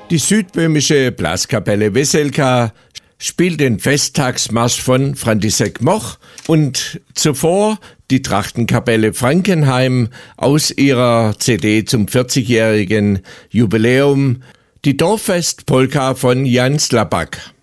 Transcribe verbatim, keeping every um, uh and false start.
Die südböhmische Blaskapelle Weselka spielt den Festtagsmarsch von František Moch und zuvor die Trachtenkapelle Frankenheim aus ihrer C D zum vierzigjährigen Jubiläum, die Dorffest-Polka von Jan Slabak.